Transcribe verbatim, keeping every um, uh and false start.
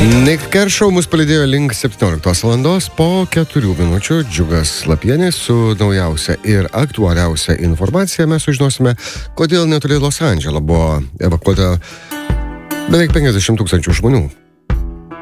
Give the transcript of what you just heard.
Nick Kershaw mus palydėjo link septynioliktos valandos, po keturių minučių Džiugas Lapienis su naujausia ir aktualiausia informacija. Mes sužinosime, kodėl netoli Los Andželo buvo evakuota beveik penkiasdešimt tūkstančių žmonių.